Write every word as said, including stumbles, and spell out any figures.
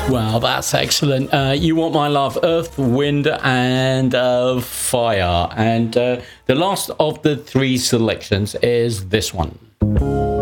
Wow, that's excellent. Uh, You Want My Love, Earth, Wind, and uh, Fire. And uh, the last of the three selections is this one.